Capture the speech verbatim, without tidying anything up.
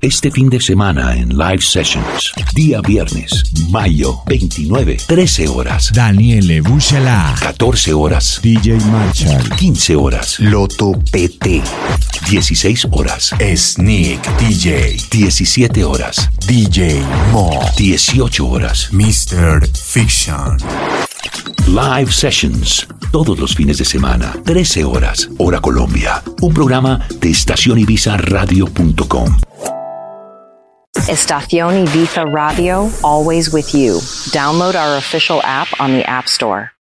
este fin de semana en Live Sessions. Día viernes, mayo veintinueve, trece horas. Daniele Buchalá. catorce horas. D J Marshall. quince horas. Loto P T. dieciséis horas. Sneak D J. diecisiete horas. D J Mo. dieciocho horas. mister Fiction. Live Sessions, todos los fines de semana, trece horas, hora Colombia. Un programa de estación ibiza radio punto com. Estación Ibiza Radio, always with you. Download our official app on the App Store.